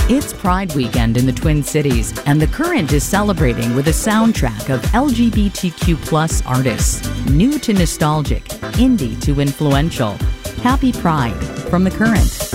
It's Pride Weekend in the Twin Cities, and The Current is celebrating with a soundtrack of LGBTQ+ artists, new to nostalgic, indie to influential. Happy Pride from The Current.